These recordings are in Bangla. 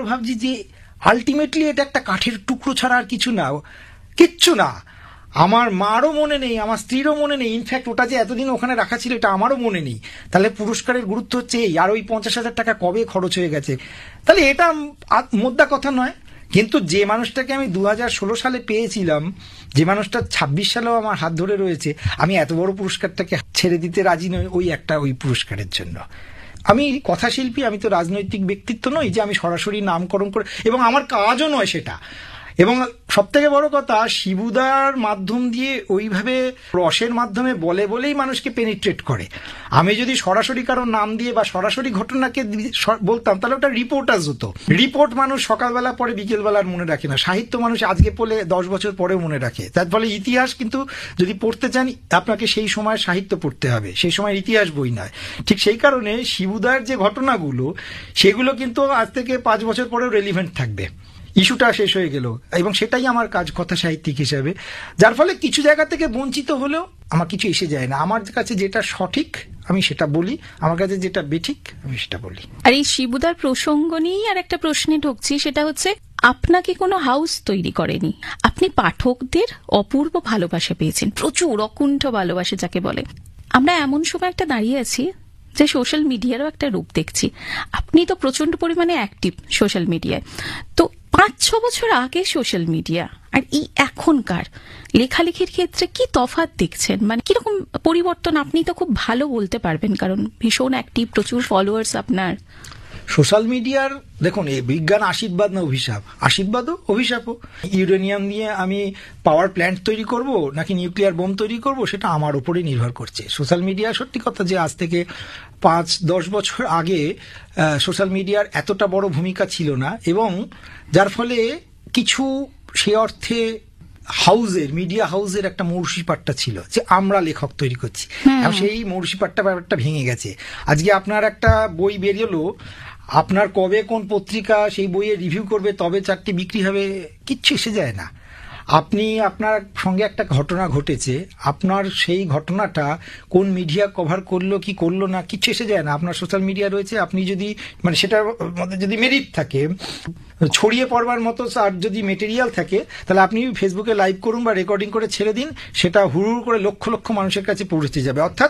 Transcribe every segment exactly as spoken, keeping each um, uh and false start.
ভাবছি যে আলটিমেটলি এটা একটা কাঠের টুকরো ছাড়া আর কিছু না, কিচ্ছু না। আমার মারও মনে নেই, আমার স্ত্রীরও মনে নেই, ইনফ্যাক্ট ওটা যে এতদিন ওখানে রাখা ছিল এটা আমারও মনে নেই। তাহলে পুরস্কারের গুরুত্ব হচ্ছে এই, আর ওই পঞ্চাশ হাজার টাকা কবে খরচ হয়ে গেছে, তাহলে এটা মোদ্দা কথা নয়। কিন্তু যে মানুষটাকে আমি দু হাজার ষোলো সালে পেয়েছিলাম, যে মানুষটা ছাব্বিশ সালেও আমার হাত ধরে রয়েছে, আমি এত বড় পুরস্কারটাকে ছেড়ে দিতে রাজি নই ওই একটা ওই পুরস্কারের জন্য। আমি কথাশিল্পী, আমি তো রাজনৈতিক ব্যক্তিত্ব নই যে আমি সরাসরি নামকরণ করে, এবং আমার কাজও নয় সেটা। এবং সব থেকে বড় কথা, শিবুদার মাধ্যম দিয়ে ওইভাবে রসের মাধ্যমে বলে বলেই মানুষকে পেনিট্রেট করে। আমি যদি সরাসরি কারো নাম দিয়ে বা সরাসরি ঘটনাকে বলতাম তাহলে ওটা রিপোর্টার্স হতো। রিপোর্ট মানুষ সকালবেলা পরে বিকেলবেলা আর মনে রাখে না, সাহিত্য মানুষ আজকে পড়লে দশ বছর পরেও মনে রাখে। তার ফলে ইতিহাস কিন্তু যদি পড়তে চান আপনাকে সেই সময় সাহিত্য পড়তে হবে, সেই সময় ইতিহাস বই নয়। ঠিক সেই কারণে শিবুদার যে ঘটনাগুলো সেগুলো কিন্তু আজ থেকে পাঁচ বছর পরেও রেলিভেন্ট থাকবে। ইস্যুটা শেষ হয়ে গেল, এবং সেটাই আমার কাজ কথা সাহিত্যিক হিসেবে। যার ফলে কিছু জায়গা থেকে বঞ্চিত হলেও আমার কিছু এসে যায় না। আমার কাছে যেটা সঠিক আমি সেটা বলি, আমার কাছে যেটা বেঠিক আমি সেটা বলি। আর এই শিবুদার প্রসঙ্গ নিয়েই আর একটা প্রশ্নে ঢুকছি, সেটা হচ্ছে আপনাকে কোনো হাউস তৈরি করেনি, আপনি পাঠকদের অপূর্ব ভালোবাসা পেয়েছেন, প্রচুর অকুণ্ঠ ভালোবাসা যাকে বলে। আমরা এমন সময় একটা দাঁড়িয়ে আছি যে সোশ্যাল মিডিয়ারও একটা রূপ দেখছি। আপনি তো প্রচন্ড পরিমাণে অ্যাক্টিভ সোশ্যাল মিডিয়ায়, তো পাঁচ ছ বছর আগে সোশ্যাল মিডিয়া আর এই এখনকার লেখালেখির ক্ষেত্রে কি তফাৎ দেখছেন, মানে কিরকম পরিবর্তন? আপনি তো খুব ভালো বলতে পারবেন, কারণ ভীষণ অ্যাক্টিভ, প্রচুর ফলোয়ার্স আপনার। সোশ্যাল মিডিয়ার দেখুন, এই বিজ্ঞান আশীর্বাদ না অভিশাপ? আশীর্বাদও অভিশাপও। ইউরেনিয়াম দিয়ে আমি পাওয়ার প্ল্যান্ট তৈরি করব নাকি নিউক্লিয়ার বোম তৈরি করব সেটা আমার উপরে নির্ভর করছে। সোশ্যাল মিডিয়া সত্যি কথা যে আজ থেকে পাঁচ দশ বছর আগে সোশ্যাল মিডিয়ার এতটা বড় ভূমিকা ছিল না, এবং যার ফলে কিছু সে অর্থে হাউজের, মিডিয়া হাউজের একটা মৌরসিপাট্টা ছিল যে আমরা লেখক তৈরি করছি, সেই মৌরসিপাট্টা ব্যাপারটা ভেঙে গেছে। আজকে আপনার একটা বই বেরিয়েলো, আপনার কবে কোন পত্রিকা সেই বইয়ের রিভিউ করবে তবে চারটি বিক্রি হবে, কিচ্ছু এসে যায় না। আপনি আপনার সঙ্গে একটা ঘটনা ঘটেছে, আপনার সেই ঘটনাটা কোন মিডিয়া কভার করলো কি করলো না কিচ্ছু এসে যায় না। আপনার সোশ্যাল মিডিয়া রয়েছে, আপনি যদি মানে সেটার মধ্যে যদি মেরিট থাকে, ছড়িয়ে পড়বার মতো আর যদি মেটেরিয়াল থাকে, তাহলে আপনি ফেসবুকে লাইভ করুন বা রেকর্ডিং করে ছেড়ে দিন, সেটা হুড় করে লক্ষ লক্ষ মানুষের কাছে পৌঁছে যাবে। অর্থাৎ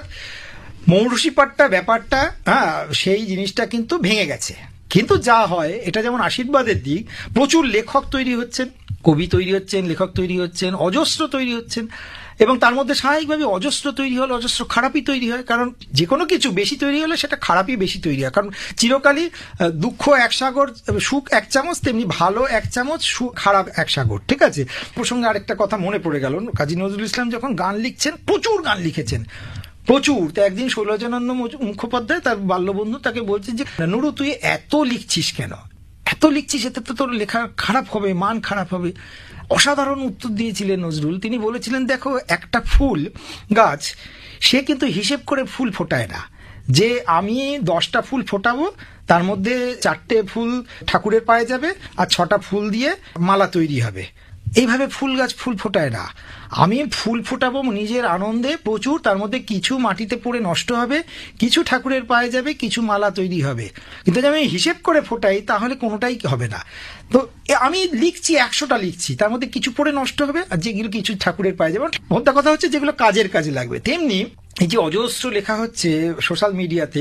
মৌরসিপাট্টা ব্যাপারটা, হ্যাঁ, সেই জিনিসটা কিন্তু ভেঙে গেছে। কিন্তু যা হয় এটা যেমন আশীর্বাদের দিক, প্রচুর লেখক তৈরি হচ্ছেন, কবি তৈরি হচ্ছেন, লেখক তৈরি হচ্ছেন, অজস্র তৈরি হচ্ছেন, এবং তার মধ্যে স্বাভাবিকভাবে অজস্র তৈরি হলে অজস্র খারাপই তৈরি হয়। কারণ যে কোনো কিছু বেশি তৈরি হলে সেটা খারাপই বেশি তৈরি হয়। কারণ চিরকালই দুঃখ এক সাগর, সুখ এক চামচ, তেমনি ভালো এক চামচ, খারাপ এক সাগর। ঠিক আছে। প্রসঙ্গে আরেকটা কথা মনে পড়ে গেল, কাজী নজরুল ইসলাম যখন গান লিখছেন, প্রচুর গান লিখেছেন, প্রচুর। তো একদিন শৈলজানন্দ মুখোপাধ্যায় তার বাল্যবন্ধু তাকে বলছেন যে নুরু তুই এত লিখছিস কেন, এত লিখছিস, এতে তো তোর লেখা খারাপ হবে, মান খারাপ হবে। অসাধারণ উত্তর দিয়েছিলেন নজরুল। তিনি বলেছিলেন, দেখো একটা ফুল গাছ সে কিন্তু হিসেব করে ফুল ফোটায় না, যে আমি দশটা ফুল ফোটাবো তার মধ্যে চারটে ফুল ঠাকুরের পায়ে যাবে আর ছটা ফুল দিয়ে মালা তৈরি হবে, এইভাবে ফুল গাছ ফুল ফোটায় না। আমি ফুল ফোটাবো নিজের আনন্দে প্রচুর, তার মধ্যে কিছু মাটিতে পড়ে নষ্ট হবে, কিছু ঠাকুরের পায়ে যাবে, কিছু মালা তৈরি হবে। কিন্তু যদি আমি হিসেব করে ফোটাই তাহলে কোনোটাই হবে না। তো আমি লিখছি, একশোটা লিখছি, তার মধ্যে কিছু পড়ে নষ্ট হবে আর যেগুলো কিছু ঠাকুরের পায়ে যাবে। মোদ্দা কথা হচ্ছে যেগুলো কাজের কাজে লাগবে। তেমনি এই যে অজস্র লেখা হচ্ছে সোশ্যাল মিডিয়াতে,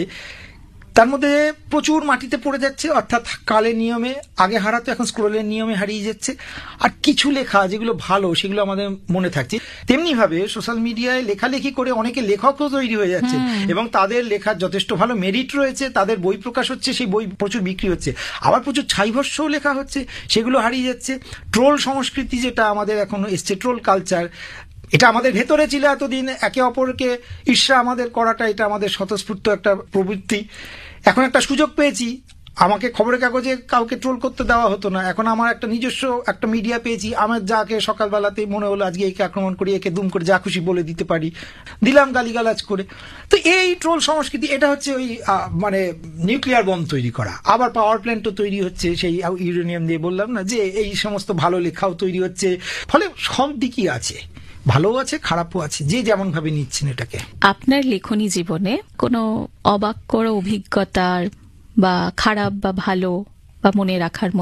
তার মধ্যে প্রচুর মাটিতে পড়ে যাচ্ছে, অর্থাৎ কালের নিয়মে আগে হারাতো এখন স্ক্রোলের নিয়মে হারিয়ে যাচ্ছে। আর কিছু লেখা যেগুলো ভালো সেগুলো আমাদের মনে থাকছে। তেমনি ভাবে সোশ্যাল মিডিয়ায় লেখালেখি করে অনেকে লেখকও তৈরি হয়ে যাচ্ছে, এবং তাদের লেখার যথেষ্ট ভালো মেরিট রয়েছে, তাদের বই প্রকাশ হচ্ছে, সেই বই প্রচুর বিক্রি হচ্ছে। আবার প্রচুর ছাইভস্যও লেখা হচ্ছে, সেগুলো হারিয়ে যাচ্ছে। ট্রোল সংস্কৃতি যেটা আমাদের এখন এসছে, ট্রোল কালচার, এটা আমাদের ভেতরে ছিল এতদিন, একে অপরকে ঈর্ষা আমাদের করাটা এটা আমাদের স্বতঃস্ফূর্ত একটা প্রবৃত্তি। এখন একটা সুযোগ পেয়েছি, আমাকে খবরের কাগজে কাউকে ট্রোল করতে দেওয়া হতো না, এখন আমার একটা নিজস্ব একটা মিডিয়া পেয়েছি, আমার যাকে সকালবেলাতেই মনে হলো আজকে একে আক্রমণ করি, একে দুম করে যা খুশি বলে দিতে পারি, দিলাম গালিগালাজ করে। তো এই ট্রোল সংস্কৃতি, এটা হচ্ছে ওই মানে নিউক্লিয়ার বোম তৈরি করা। আবার পাওয়ার প্ল্যান্টও তৈরি হচ্ছে সেই ইউরেনিয়াম দিয়ে, বললাম না যে এই সমস্ত ভালো লেখাও তৈরি হচ্ছে। ফলে সব দিকই আছে, ভালো আছে খারাপও আছে, যে যেমন ভাবে নিচ্ছেন এটাকে। আপনার লেখনী জীবনে কোনো অবাক করা অভিজ্ঞতার বা খারাপ বা ভালো বা মনে রাখার